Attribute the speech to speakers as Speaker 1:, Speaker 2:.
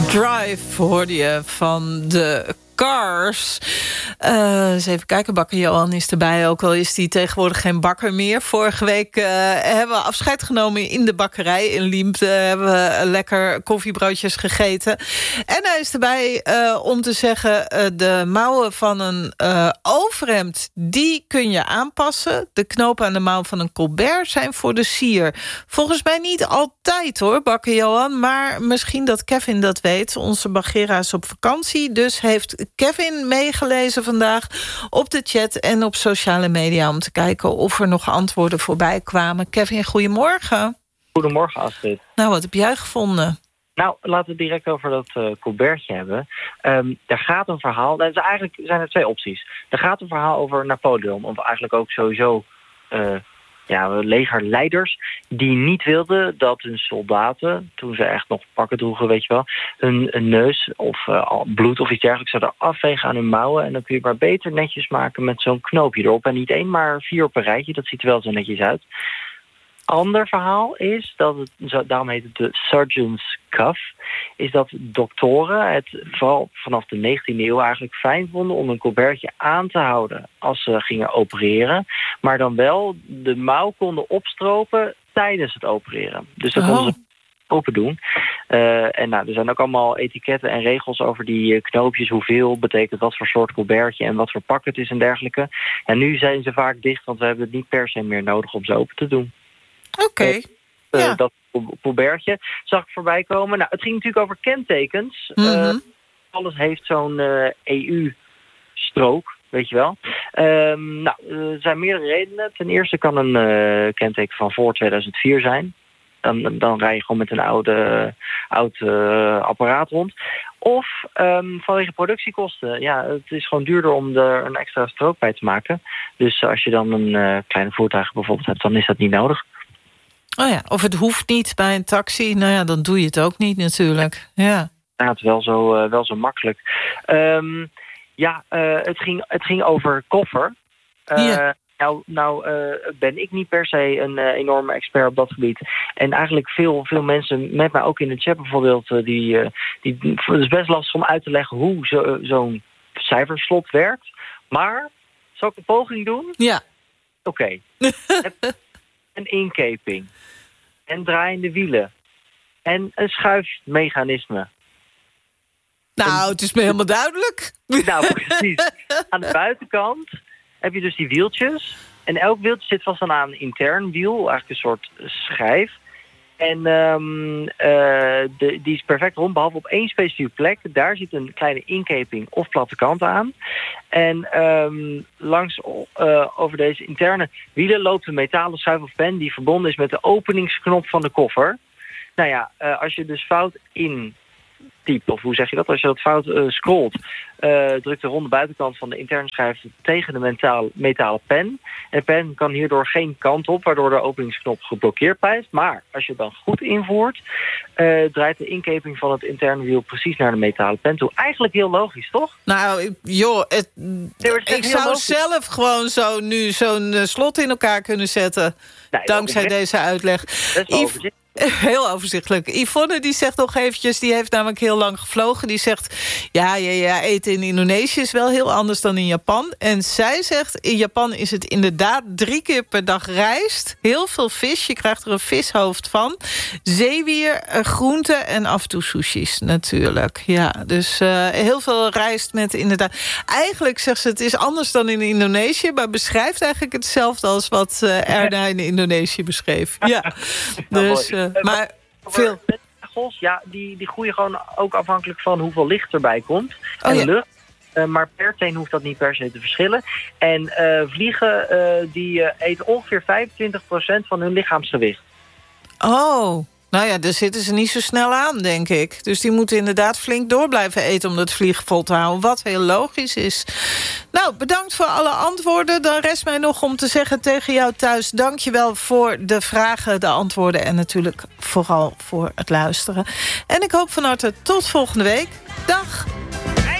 Speaker 1: Drive hoorde je van de Cars. Eens even kijken, bakker Johan is erbij. Ook al is hij tegenwoordig geen bakker meer. Vorige week hebben we afscheid genomen in de bakkerij in Liempt. Hebben we lekker koffiebroodjes gegeten. En hij is erbij om te zeggen... de mouwen van een overhemd, die kun je aanpassen. De knopen aan de mouw van een colbert zijn voor de sier. Volgens mij niet altijd hoor, bakker Johan. Maar misschien dat Kevin dat weet. Onze bagera is op vakantie, dus heeft Kevin meegelezen vandaag op de chat en op sociale media om te kijken of er nog antwoorden voorbij kwamen. Kevin, goedemorgen.
Speaker 2: Goedemorgen, Astrid.
Speaker 1: Nou, wat heb jij gevonden?
Speaker 2: Nou, laten we het direct over dat colbertje hebben. Er gaat een verhaal... Eigenlijk zijn er twee opties. Er gaat een verhaal over Napoleon, of eigenlijk ook sowieso... legerleiders die niet wilden dat hun soldaten, toen ze echt nog pakken droegen, weet je wel, hun neus of bloed of iets dergelijks zouden afvegen aan hun mouwen. En dan kun je maar beter netjes maken met zo'n knoopje erop. En niet 1, maar 4 op een rijtje. Dat ziet er wel zo netjes uit. Ander verhaal is dat het, daarom heet het de surgeon's cuff, is dat doktoren het vooral vanaf de 19e eeuw eigenlijk fijn vonden om een colbertje aan te houden als ze gingen opereren, maar dan wel de mouw konden opstropen tijdens het opereren. Dus dat konden ze open doen. En er zijn ook allemaal etiketten en regels over die knoopjes, hoeveel betekent wat voor soort colbertje en wat voor pak het is en dergelijke. En nu zijn ze vaak dicht, want we hebben het niet per se meer nodig om ze open te doen.
Speaker 1: Oké.
Speaker 2: Dat colbertje zag ik voorbij komen. Nou, het ging natuurlijk over kentekens. Alles heeft zo'n EU-strook, weet je wel. Er zijn meerdere redenen. Ten eerste kan een kenteken van voor 2004 zijn. Dan rij je gewoon met een oud apparaat rond. Of vanwege productiekosten. Ja, het is gewoon duurder om er een extra strook bij te maken. Dus als je dan een kleine voertuig bijvoorbeeld hebt, dan is dat niet nodig.
Speaker 1: Oh ja, of het hoeft niet bij een taxi. Nou ja, dan doe je het ook niet natuurlijk. Ja,
Speaker 2: het is wel zo makkelijk. Het ging over koffer. Ben ik niet per se een enorme expert op dat gebied. En eigenlijk veel mensen met mij ook in de chat bijvoorbeeld, het is best lastig om uit te leggen hoe zo'n cijferslot werkt. Maar, zal ik een poging doen?
Speaker 1: Ja.
Speaker 2: Oké. Een inkeping. En draaiende wielen. En een schuifmechanisme.
Speaker 1: Nou, het is me helemaal duidelijk.
Speaker 2: Nou, precies. Aan de buitenkant heb je dus die wieltjes. En elk wieltje zit vast aan een intern wiel. Eigenlijk een soort schijf. En die is perfect rond, behalve op 1 specifieke plek. Daar zit een kleine inkeping of platte kant aan. En langs over deze interne wielen loopt een metalen schuif of pen die verbonden is met de openingsknop van de koffer. Nou ja, als je dus fout in typt, of hoe zeg je dat? Als je dat fout scrolt, drukt de ronde buitenkant van de interne schijf tegen de metalen pen. En de pen kan hierdoor geen kant op, waardoor de openingsknop geblokkeerd blijft. Maar als je het dan goed invoert, draait de inkeping van het interne wiel precies naar de metalen pen toe. Eigenlijk heel logisch, toch?
Speaker 1: Nou, joh, ik zou zelf gewoon zo'n slot in elkaar kunnen zetten. Dankzij deze uitleg. Heel overzichtelijk. Yvonne die zegt nog eventjes, die heeft namelijk heel lang gevlogen. Die zegt, ja, eten in Indonesië is wel heel anders dan in Japan. En zij zegt, in Japan is het inderdaad 3 keer per dag rijst. Heel veel vis, je krijgt er een vishoofd van. Zeewier, groenten en af en toe sushis natuurlijk. Ja, dus heel veel rijst met inderdaad. Eigenlijk zegt ze, het is anders dan in Indonesië, maar beschrijft eigenlijk hetzelfde als wat Erna in Indonesië beschreef. Ja, dus... maar veel...
Speaker 2: Ja, die groeien gewoon ook afhankelijk van hoeveel licht erbij komt. En lucht. Maar per teen hoeft dat niet per se te verschillen. En vliegen die eten ongeveer 25% van hun lichaamsgewicht.
Speaker 1: Oh, nou ja, daar zitten ze niet zo snel aan, denk ik. Dus die moeten inderdaad flink door blijven eten om dat vliegen vol te houden. Wat heel logisch is. Nou, bedankt voor alle antwoorden. Dan rest mij nog om te zeggen tegen jou thuis, dank je wel voor de vragen, de antwoorden en natuurlijk vooral voor het luisteren. En ik hoop van harte tot volgende week. Dag!